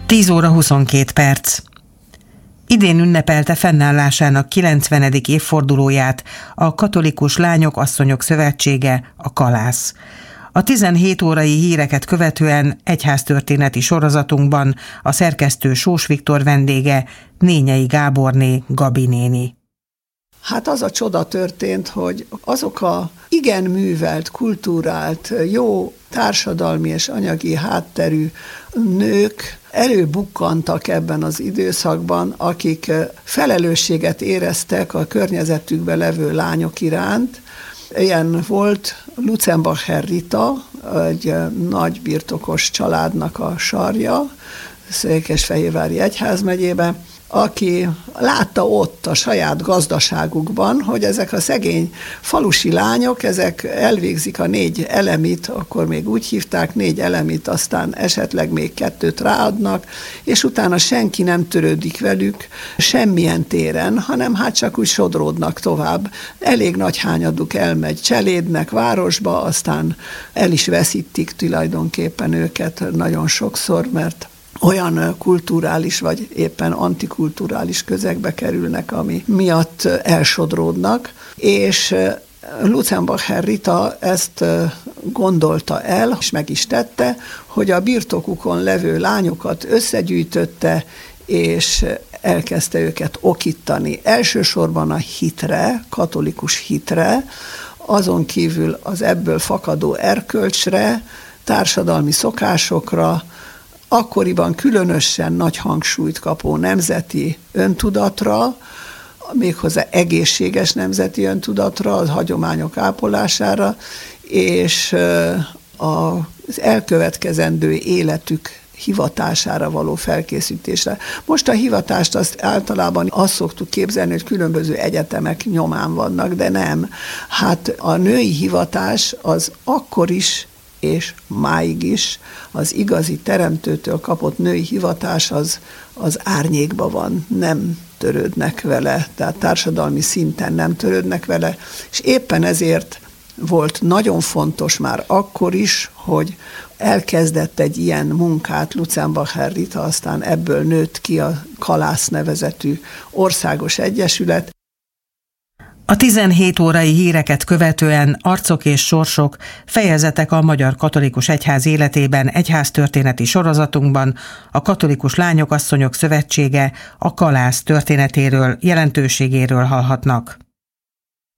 10 óra 22 perc. Idén ünnepelte fennállásának 90. évfordulóját a Katolikus Lányok Asszonyok Szövetsége, a Kalász. A 17 órai híreket követően egyháztörténeti sorozatunkban a szerkesztő Sós Viktor vendége Nényei Gáborné, Gabi néni. Hát az a csoda történt, hogy azok a igen művelt, kultúrált, jó társadalmi és anyagi hátterű nők előbukkantak ebben az időszakban, akik felelősséget éreztek a környezetükben levő lányok iránt. Ilyen volt Lutzenbacher Rita, egy nagy birtokos családnak a sarja, Székesfehérvári egyházmegyében, aki látta ott a saját gazdaságukban, hogy ezek a szegény falusi lányok, ezek elvégzik a 4 elemit, akkor még úgy hívták, 4 elemit, aztán esetleg még 2 ráadnak, és utána senki nem törődik velük semmilyen téren, hanem hát csak úgy sodródnak tovább. Elég nagy hányaduk elmegy cselédnek, városba, aztán el is veszítik tulajdonképpen őket nagyon sokszor, mert olyan kulturális vagy éppen antikulturális közegbe kerülnek, ami miatt elsodródnak, és Lutzenbacher Rita ezt gondolta el, és meg is tette, hogy a birtokukon levő lányokat összegyűjtötte, és elkezdte őket okítani. Elsősorban a hitre, katolikus hitre, azon kívül az ebből fakadó erkölcsre, társadalmi szokásokra, akkoriban különösen nagy hangsúlyt kapó nemzeti öntudatra, méghozzá egészséges nemzeti öntudatra, az hagyományok ápolására, és az elkövetkezendő életük hivatására való felkészítésre. Most a hivatást azt általában azt szoktuk képzelni, hogy különböző egyetemek nyomán vannak, de nem. Hát a női hivatás az akkor is, és máig is az igazi teremtőtől kapott női hivatás az árnyékban van, nem törődnek vele, tehát társadalmi szinten nem törődnek vele, és éppen ezért volt nagyon fontos már akkor is, hogy elkezdett egy ilyen munkát Lutzenbacher Rita, aztán ebből nőtt ki a Kalász nevezetű országos egyesület. A 17 órai híreket követően Arcok és sorsok, fejezetek a Magyar Katolikus Egyház életében egyháztörténeti sorozatunkban a Katolikus Lányok Asszonyok Szövetsége, a Kalász történetéről, jelentőségéről hallhatnak.